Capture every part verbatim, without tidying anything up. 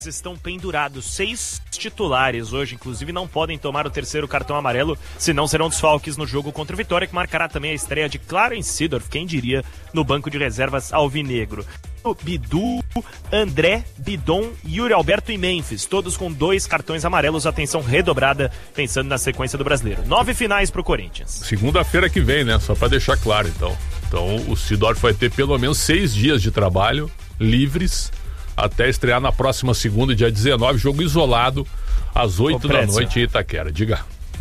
estão pendurados. Seis titulares hoje, inclusive, não podem tomar o terceiro cartão amarelo, senão serão desfalques no jogo contra o Vitória, que marcará também a estreia de Clarence Seedorf, quem diria, no banco de reservas alvinegro. Bidu, André, Bidon, Yuri Alberto e Memphis, todos com dois cartões amarelos, atenção redobrada, pensando na sequência do Brasileiro. Nove finais pro Corinthians. Segunda-feira que vem, né? Só pra deixar claro, então. Então, o Seedorf vai ter pelo menos seis dias de trabalho livres até estrear na próxima segunda, dia dezenove, jogo isolado, às oito da noite em Itaquera. Diga.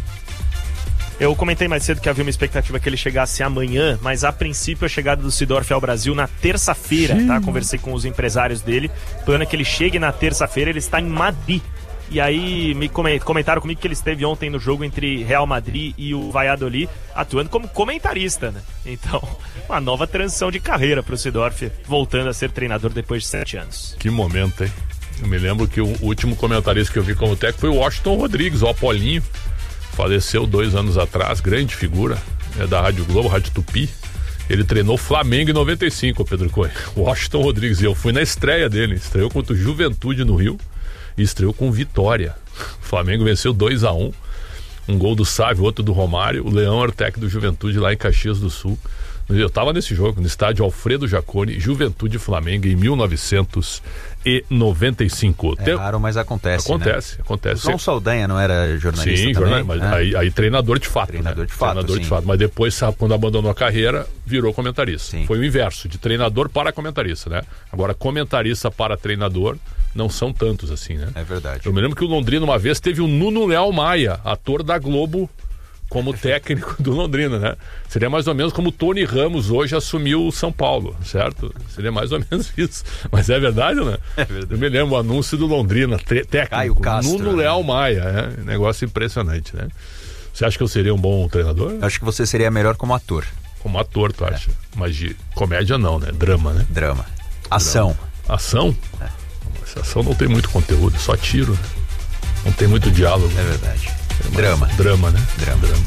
Eu comentei mais cedo que havia uma expectativa que ele chegasse amanhã, mas a princípio a chegada do Seedorf ao Brasil na terça-feira, tá? Conversei com os empresários dele, o plano é que ele chegue na terça-feira, ele está em Madrid. E aí me comentaram comigo que ele esteve ontem no jogo entre Real Madrid e o Valladolid, atuando como comentarista, né? Então, uma nova transição de carreira para o Seedorf, voltando a ser treinador depois de sete anos. Que momento, hein? Eu me lembro que o último comentarista que eu vi como técnico foi o Washington Rodrigues, o Apolinho. Faleceu dois anos atrás, grande figura, é da Rádio Globo, Rádio Tupi. Ele treinou Flamengo em noventa e cinco, Pedro Coelho. Washington Rodrigues, e eu fui na estreia dele, estreou contra o Juventude no Rio e estreou com vitória. O Flamengo venceu dois a um, um gol do Sávio, outro do Romário. O Leão era o técnico do Juventude lá em Caxias do Sul. Eu estava nesse jogo, no estádio Alfredo Jaconi, Juventude e Flamengo, em mil novecentos e noventa e cinco. É raro, mas acontece, Acontece, né? acontece. O João Saldanha não era jornalista Sim, também? jornal, mas é. aí, aí treinador de fato, Treinador né? de fato, Treinador sim. de fato. Mas depois, sabe, quando abandonou a carreira, virou comentarista. Sim. Foi o inverso, de treinador para comentarista, né? Agora, comentarista para treinador, não são tantos assim, né? É verdade. Eu me lembro que o Londrina uma vez teve o Nuno Leal Maia, ator da Globo, como técnico do Londrina, né? Seria mais ou menos como o Tony Ramos hoje assumiu o São Paulo, certo? Seria mais ou menos isso. Mas é verdade, né? É verdade. Eu me lembro o anúncio do Londrina, te- técnico, Caio Castro, Nuno né? Leal Maia, é? Negócio impressionante, né? Você acha que eu seria um bom treinador? Eu acho que você seria melhor como ator. Como ator, tu acha? É. Mas de comédia não, né? Drama, né? Drama. Ação. Drama. Ação? É. Essa ação não tem muito conteúdo, só tiro, né? Não tem muito diálogo. É verdade. É Drama. Drama, né? Drama. Drama.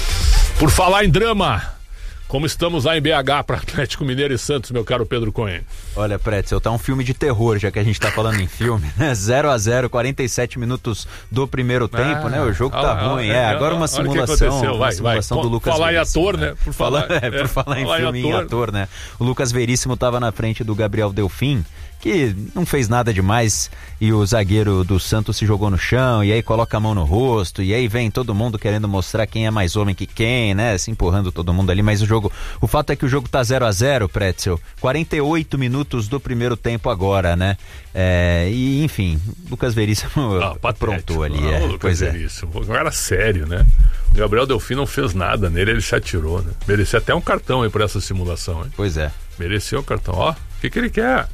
Por falar em drama, como estamos lá em B H para Atlético Mineiro e Santos, meu caro Pedro Cohen? Olha, Pretzel, tá um filme de terror, já que a gente tá falando em filme, né? zero a zero, quarenta e sete minutos do primeiro tempo, ah, né? O jogo tá ah, ruim. É, é, agora uma simulação, uma vai, simulação vai. do Lucas Falar Veríssimo. em ator, né? Por falar, Fala, é, é, por falar em falar filme em e ator. ator, né? O Lucas Veríssimo tava na frente do Gabriel Delfim, que não fez nada demais, e o zagueiro do Santos se jogou no chão, e aí coloca a mão no rosto, e aí vem todo mundo querendo mostrar quem é mais homem que quem, né? Se empurrando todo mundo ali, mas o jogo, o fato é que o jogo tá zero a zero, Pretzel, quarenta e oito minutos do primeiro tempo agora, né? É, e enfim, Lucas Veríssimo ah, aprontou ali. Ah, é, Lucas pois é. Veríssimo, agora sério, né? O Gabriel Delfim não fez nada nele, ele se atirou, né? Merecia até um cartão aí por essa simulação, hein? Pois é. Mereceu o cartão, ó, o que que ele quer?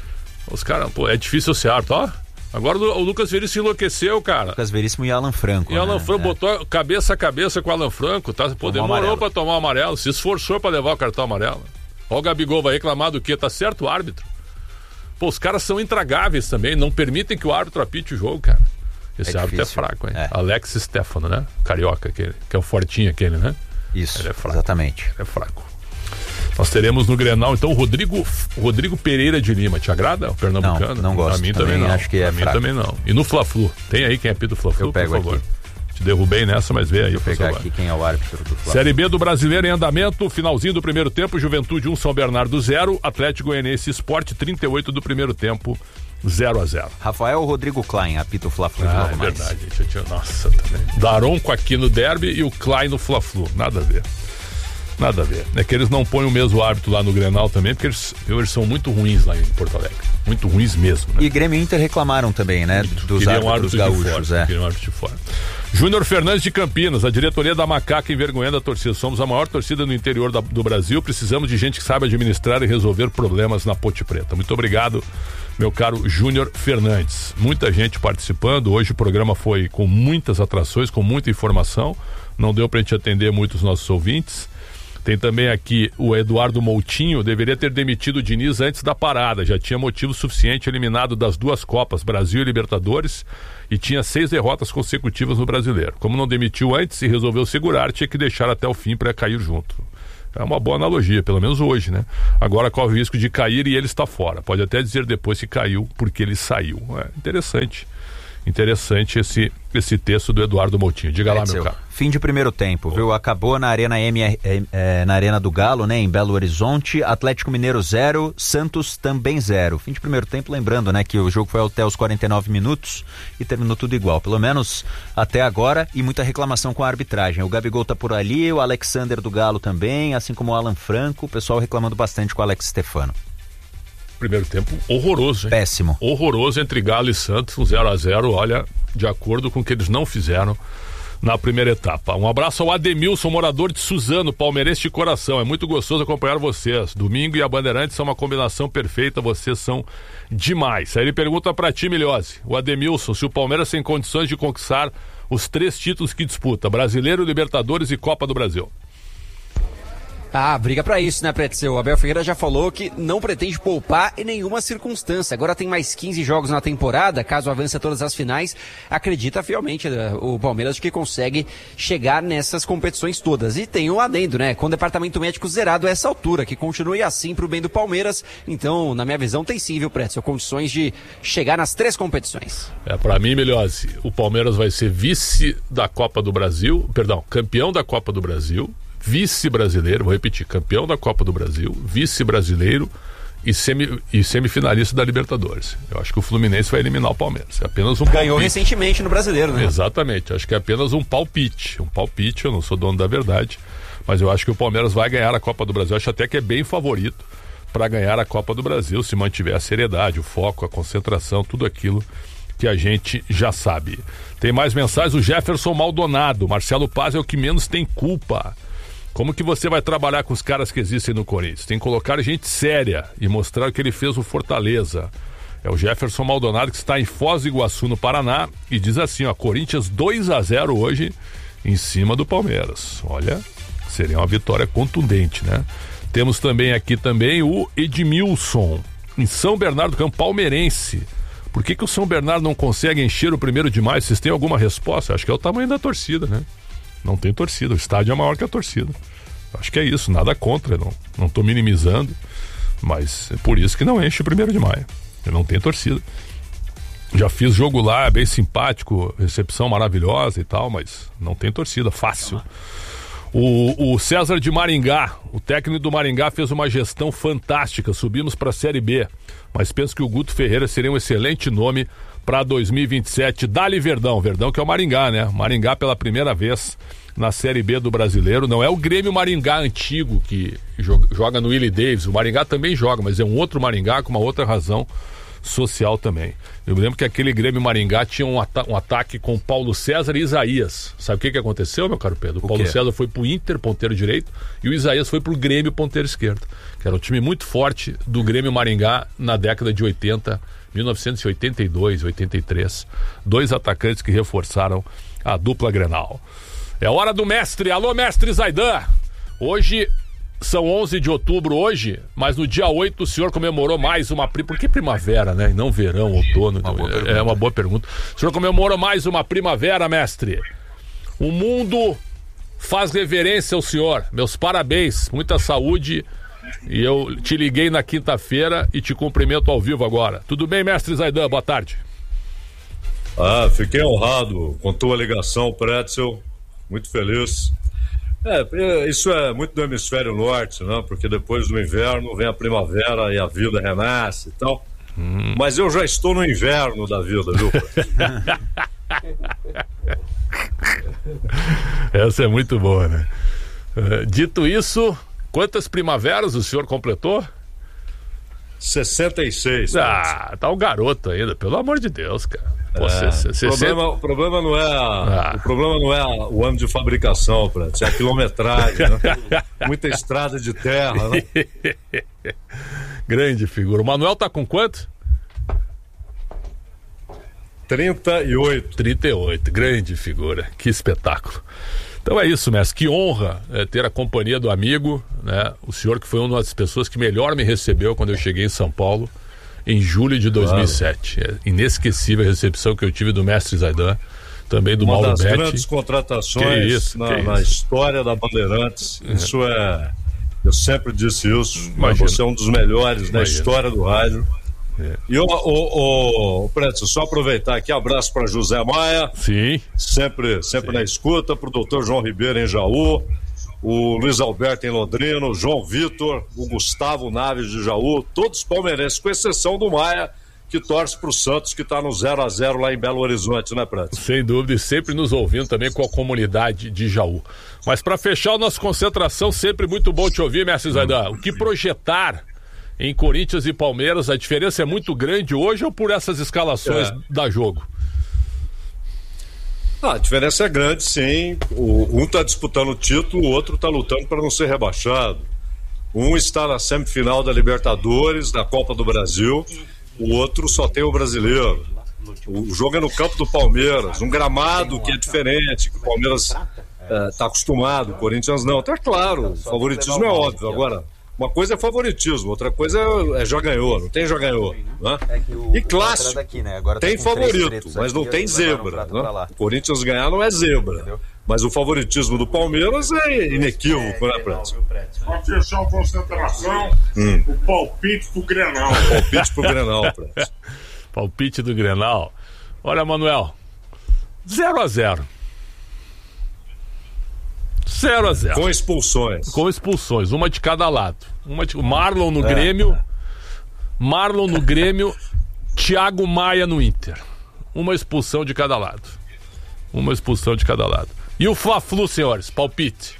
Os caras, pô, é difícil ser árbitro, ó. Agora o Lucas Veríssimo enlouqueceu, cara. Lucas Veríssimo e Alan Franco. E Alan né? Franco é. botou cabeça a cabeça com o Alan Franco, tá? Pô, demorou amarelo. pra tomar o amarelo, se esforçou pra levar o cartão amarelo. Ó, o Gabigol vai reclamar do quê? Tá certo o árbitro? Pô, os caras são intragáveis também, não permitem que o árbitro apite o jogo, cara. Esse É árbitro difícil. é fraco, hein? É. Alex Stefano, né? Carioca, aquele, que é o fortinho aquele, né? Isso, Ele é fraco. exatamente. É fraco. Nós teremos no Grenal, então, o Rodrigo, Rodrigo Pereira de Lima. Te agrada o pernambucano? Não, não gosto. A mim também, também não. acho que é a mim fraco. também não. E no Fla-Flu? Tem aí quem apita o Fla-Flu, Eu pego por favor. aqui. Te derrubei nessa, mas vê aí, Vou por pegar favor. aqui quem é o árbitro do Flamengo. Série B do Brasileiro em andamento, finalzinho do primeiro tempo, Juventude um, São Bernardo zero, Atlético Goianiense Sport trinta e oito do primeiro tempo, zero a zero. Rafael Rodrigo Klein apita o Fla-Flu. Ah, de é mais. verdade, gente. Eu tinha... Nossa, também. Daronco aqui no derby e o Klein no Fla-Flu. Nada a ver. Nada a ver. É que eles não põem o mesmo árbitro lá no Grenal também, porque eles, eles são muito ruins lá em Porto Alegre. Muito ruins mesmo, né? E Grêmio e Inter reclamaram também, né? Dos Queriam árbitros árbitro gaúchos, de fora, é. queriam árbitro de fora. Júnior Fernandes de Campinas, a diretoria da Macaca envergonhando a torcida. Somos a maior torcida no interior da, do Brasil, precisamos de gente que saiba administrar e resolver problemas na Ponte Preta. Muito obrigado, meu caro Júnior Fernandes. Muita gente participando, hoje o programa foi com muitas atrações, com muita informação, não deu pra gente atender muitos nossos ouvintes. Tem também aqui o Eduardo Moutinho, deveria ter demitido o Diniz antes da parada, já tinha motivo suficiente, eliminado das duas Copas, Brasil e Libertadores, e tinha seis derrotas consecutivas no Brasileiro. Como não demitiu antes e resolveu segurar, tinha que deixar até o fim para cair junto. É uma boa analogia, pelo menos hoje, né? Agora corre o risco de cair e ele está fora. Pode até dizer depois que caiu porque ele saiu. É interessante. Interessante esse, esse texto do Eduardo Moutinho. Diga lá, meu cara. Fim de primeiro tempo, viu? Acabou na Arena M, é, é, na Arena do Galo, né? Em Belo Horizonte. Atlético Mineiro zero, Santos também zero. Fim de primeiro tempo, lembrando, né? Que o jogo foi até os quarenta e nove minutos e terminou tudo igual. Pelo menos até agora, e muita reclamação com a arbitragem. O Gabigol tá por ali, o Alexander do Galo também, assim como o Alan Franco. O pessoal reclamando bastante com o Alex Stefano. Primeiro tempo horroroso, hein? Péssimo. Horroroso entre Galo e Santos, um zero a zero, olha, de acordo com o que eles não fizeram na primeira etapa. Um abraço ao Ademilson, morador de Suzano, palmeirense de coração. É muito gostoso acompanhar vocês. Domingo e a Bandeirantes são uma combinação perfeita, vocês são demais. Aí ele pergunta pra ti, Milhose, o Ademilson, se o Palmeiras tem condições de conquistar os três títulos que disputa, Brasileiro, Libertadores e Copa do Brasil. Ah, briga pra isso, né, Pretzel? O Abel Ferreira já falou que não pretende poupar em nenhuma circunstância. Agora tem mais quinze jogos na temporada, caso avance a todas as finais. Acredita fielmente o Palmeiras de que consegue chegar nessas competições todas. E tem um adendo, né? Com o departamento médico zerado a essa altura, que continue assim pro bem do Palmeiras. Então, na minha visão, tem sim, viu, Pretzel? Condições de chegar nas três competições. É, pra mim, Milhose, o Palmeiras vai ser vice da Copa do Brasil, perdão, campeão da Copa do Brasil, vice-brasileiro, vou repetir, campeão da Copa do Brasil, vice-brasileiro e, semi, e semifinalista da Libertadores. Eu acho que o Fluminense vai eliminar o Palmeiras. É apenas um Ganhou palpite. Recentemente no Brasileiro, né? Exatamente, acho que é apenas um palpite. Um palpite, eu não sou dono da verdade, mas eu acho que o Palmeiras vai ganhar a Copa do Brasil. Eu acho até que é bem favorito para ganhar a Copa do Brasil, se mantiver a seriedade, o foco, a concentração, tudo aquilo que a gente já sabe. Tem mais mensagens, o Jefferson Maldonado. Marcelo Paz é o que menos tem culpa. Como que você vai trabalhar com os caras que existem no Corinthians? Tem que colocar gente séria e mostrar o que ele fez no Fortaleza. É o Jefferson Maldonado, que está em Foz do Iguaçu, no Paraná, e diz assim, ó, Corinthians dois a zero hoje em cima do Palmeiras. Olha, seria uma vitória contundente, né? Temos também aqui também o Edmilson, em São Bernardo do Campo, palmeirense. Por que que o São Bernardo não consegue encher o primeiro de maio? Vocês têm alguma resposta? Acho que é o tamanho da torcida, né? Não tem torcida, o estádio é maior que a torcida. Acho que é isso, nada contra, não, não tô minimizando, mas é por isso que não enche o primeiro de maio. Não tem torcida. Já fiz jogo lá, bem simpático, recepção maravilhosa e tal, mas não tem torcida, fácil. O, o César de Maringá, o técnico do Maringá fez uma gestão fantástica, subimos para a Série B, mas penso que o Guto Ferreira seria um excelente nome para dois mil e vinte e sete. Dali Verdão, Verdão que é o Maringá, né? Maringá pela primeira vez na Série B do Brasileiro. Não é o Grêmio Maringá antigo que joga no Willie Davis. O Maringá também joga, mas é um outro Maringá com uma outra razão social também. Eu me lembro que aquele Grêmio Maringá tinha um, ata- um ataque com Paulo César e Isaías. Sabe o que que aconteceu, meu caro Pedro? O, o Paulo César foi pro Inter, ponteiro direito, e o Isaías foi pro Grêmio, ponteiro esquerdo. Que era um time muito forte do Grêmio Maringá na década de oitenta, mil novecentos e oitenta e dois, oitenta e três. Dois atacantes que reforçaram a dupla Grenal. É hora do mestre. Alô, mestre Zaidan. Hoje são onze de outubro hoje, mas no dia oito o senhor comemorou mais uma... Pri... Por que primavera, né? E não verão, outono. Uma é, é uma boa pergunta. O senhor comemorou mais uma primavera, mestre. O mundo faz reverência ao senhor. Meus parabéns, muita saúde. E eu te liguei na quinta-feira e te cumprimento ao vivo agora. Tudo bem, mestre Zaidan? Boa tarde. Ah, fiquei honrado com tua ligação, Pretzel. Muito feliz. É, isso é muito do hemisfério norte, né? Porque depois do inverno vem a primavera e a vida renasce e tal. Hum. Mas eu já estou no inverno da vida, viu? Essa é muito boa, né? Uh, dito isso, quantas primaveras o senhor completou? sessenta e seis. Ah, tá um garoto ainda, pelo amor de Deus, cara. Pô, é, cê, cê, o, problema, o problema não é a, ah. o problema não é a, o ano de fabricação, Prato, é a quilometragem, né? Muita estrada de terra, né? Grande figura. O Manuel tá com quanto? trinta e oito. trinta e oito, grande figura. Que espetáculo. Então é isso, mestre. Que honra é, ter a companhia do amigo, né? O senhor que foi uma das pessoas que melhor me recebeu quando eu cheguei em São Paulo, em julho de dois mil e sete. Claro. É inesquecível a recepção que eu tive do mestre Zaidan, também do uma Mauro Betti. Uma das grandes contratações isso, na, na história da Bandeirantes. Uhum. Isso é, Eu sempre disse isso. Imagina. Você é um dos melhores Imagina. da história do rádio. É. E o, o, o Preto, só aproveitar aqui, abraço para José Maia. Sim. Sempre, sempre Sim. na escuta, para o doutor João Ribeiro em Jaú, o Luiz Alberto em Londrina, o João Vitor, o Gustavo Naves de Jaú, todos palmeirenses, com exceção do Maia, que torce para o Santos, que está no zero a zero lá em Belo Horizonte, né, Preto? Sem dúvida, e sempre nos ouvindo também com a comunidade de Jaú. Mas para fechar a nossa concentração, sempre muito bom te ouvir, mestre Zaidan. O que projetar em Corinthians e Palmeiras? A diferença é muito grande hoje ou por essas escalações É. da jogo? Ah, a diferença é grande, sim. O, um está disputando o título, o outro está lutando para não ser rebaixado. Um está na semifinal da Libertadores, da Copa do Brasil, o outro só tem o brasileiro. O jogo é no campo do Palmeiras, um gramado que é diferente, que o Palmeiras está é, acostumado, o Corinthians não. Então é claro, o favoritismo é óbvio. Agora, uma coisa é favoritismo, outra coisa é já ganhou, não tem já ganhou. Né? E clássico, tem favorito, mas não tem zebra. Né? O Corinthians ganhar não é zebra. Mas o favoritismo do Palmeiras é inequívoco, né, Preto? Para fechar a concentração, hum. o palpite pro Grenal. O palpite pro Grenal, Preto. Palpite do Grenal. Olha, Manuel, zero a zero. zero a zero. Com expulsões. Com expulsões, uma de cada lado. Uma de... Marlon no é. Grêmio, Marlon no Grêmio, Thiago Maia no Inter. Uma expulsão de cada lado. Uma expulsão de cada lado. E o Fla-Flu, senhores, palpite.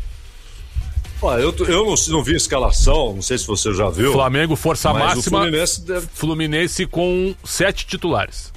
Ah, eu eu não, não vi a escalação, não sei se você já viu. Flamengo, força máxima. O Fluminense, deve... Fluminense com sete titulares.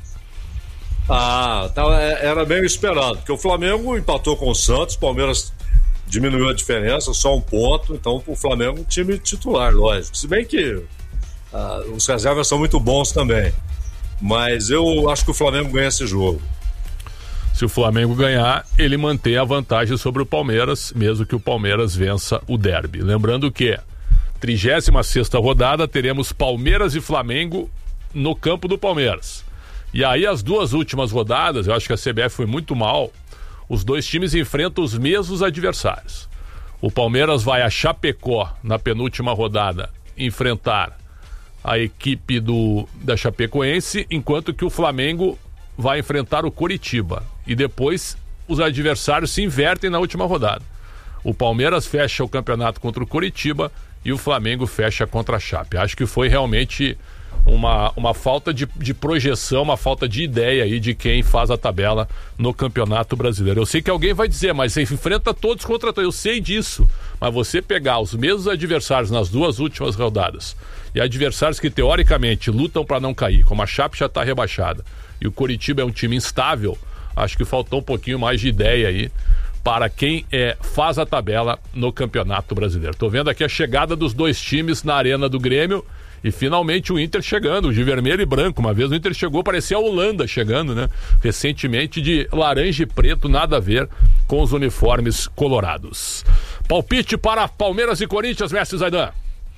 Ah, tá, era bem esperado, porque o Flamengo empatou com o Santos, o Palmeiras diminuiu a diferença, só um ponto, então o Flamengo é um time titular, lógico. Se bem que ah, os reservas são muito bons também, mas eu acho que o Flamengo ganha esse jogo. Se o Flamengo ganhar, ele mantém a vantagem sobre o Palmeiras, mesmo que o Palmeiras vença o derby. Lembrando que trigésima sexta rodada teremos Palmeiras e Flamengo no campo do Palmeiras. E aí as duas últimas rodadas, eu acho que a C B F foi muito mal, os dois times enfrentam os mesmos adversários. O Palmeiras vai a Chapecó na penúltima rodada enfrentar a equipe do, da Chapecoense, enquanto que o Flamengo vai enfrentar o Coritiba. E depois os adversários se invertem na última rodada. O Palmeiras fecha o campeonato contra o Coritiba e o Flamengo fecha contra a Chape. Acho que foi realmente uma, uma falta de, de projeção, uma falta de ideia aí de quem faz a tabela no Campeonato Brasileiro. Eu sei que alguém vai dizer, mas você enfrenta todos contra todos. Eu sei disso, mas você pegar os mesmos adversários nas duas últimas rodadas e adversários que teoricamente lutam para não cair, como a Chape já está rebaixada e o Coritiba é um time instável, acho que faltou um pouquinho mais de ideia aí para quem é, faz a tabela no Campeonato Brasileiro. Estou vendo aqui a chegada dos dois times na Arena do Grêmio e finalmente o Inter chegando, de vermelho e branco. Uma vez o Inter chegou, parecia a Holanda chegando, né? Recentemente de laranja e preto, nada a ver com os uniformes colorados. Palpite para Palmeiras e Corinthians, mestre Zaidan.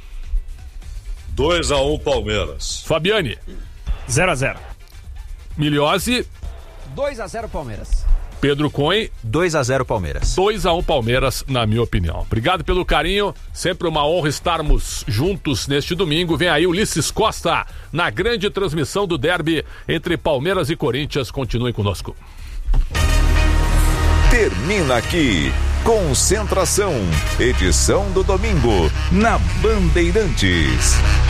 dois a um Palmeiras. Fabiane. zero a zero. Miliose. dois a zero Palmeiras. Pedro Cohen. dois a zero Palmeiras. dois a um Palmeiras, na minha opinião. Obrigado pelo carinho. Sempre uma honra estarmos juntos neste domingo. Vem aí Ulisses Costa na grande transmissão do derby entre Palmeiras e Corinthians. Continue conosco. Termina aqui Concentração, edição do domingo, na Bandeirantes.